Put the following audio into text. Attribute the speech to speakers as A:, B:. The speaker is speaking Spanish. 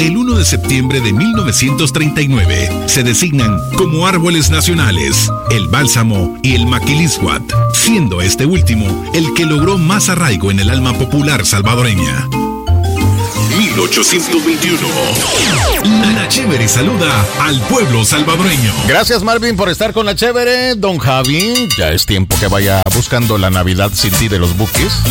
A: el 1 de septiembre de 1939 se designan como árboles nacionales el bálsamo y el maquilisguat, siendo este último el que logró más arraigo en el alma popular salvadoreña. 1821. La Chévere saluda al pueblo salvadoreño.
B: Gracias, Marvin, por estar con La Chévere. Don Javi, ya es tiempo que vaya buscando la Navidad sin ti de los Bukis.